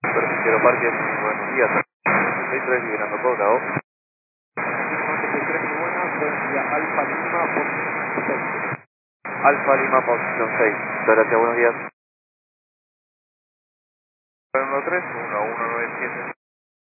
Quiero parques, buenos días. 63 liberando Cobra, ¿o? 93, muy buenas, buen día, Alfa Lima, posición 6. Alfa Lima, posición 6. Muchas gracias, buenos días. 13 1197.